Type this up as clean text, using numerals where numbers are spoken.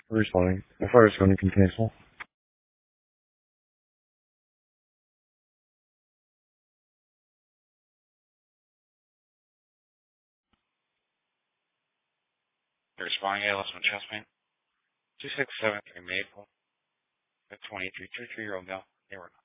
Responding. The fire is going to cancel. Responding, Alice Winchester, 2673 Maple, 2323 Year-old Male, New York.